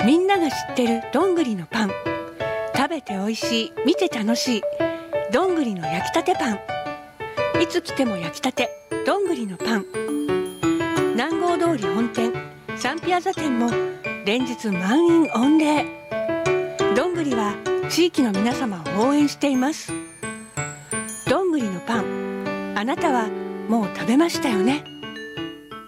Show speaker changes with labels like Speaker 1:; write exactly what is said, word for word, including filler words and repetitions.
Speaker 1: みんなが知ってるどんぐりのパン、食べておいしい、見て楽しいどんぐりの焼きたてパン。いつ来ても焼きたてどんぐりのパン。南郷通り本店サンピアザ店も連日満員御礼。どんぐりは地域の皆様を応援しています。どんぐりのパン、あなたはもう食べましたよね。